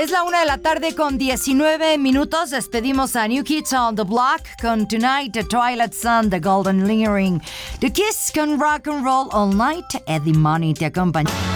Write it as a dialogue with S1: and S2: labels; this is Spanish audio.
S1: Es la 1:19 p.m. Despedimos a New Kids on the Block con Tonight, The Twilight Sun, The Golden Ring. The Kiss con Rock and Roll All Night. Eddie Money te acompaña.